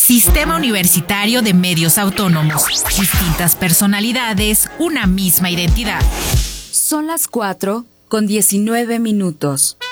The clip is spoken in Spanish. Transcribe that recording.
Sistema Universitario de Medios Autónomos. Distintas personalidades, una misma identidad. Son las 4:19.